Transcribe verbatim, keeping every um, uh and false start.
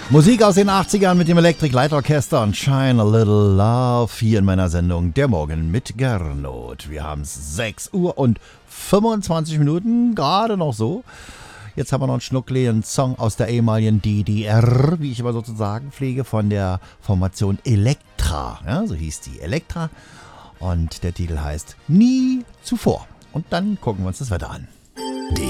Musik aus den achtzigern mit dem Electric Light Orchester und Shine a Little Love hier in meiner Sendung Der Morgen mit Gernot. Wir haben es sechs Uhr und fünfundzwanzig Minuten, gerade noch so. Jetzt haben wir noch einen Schnuckli, einen Song aus der ehemaligen D D R, wie ich immer sozusagen pflege, von der Formation Elektra. Ja, so hieß die Elektra. Und der Titel heißt Nie zuvor. Und dann gucken wir uns das Wetter an.